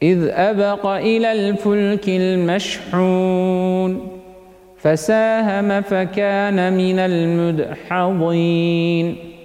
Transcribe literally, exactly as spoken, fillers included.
إذ أبق إلى الفلك المشحون فساهم فكان من المدحضين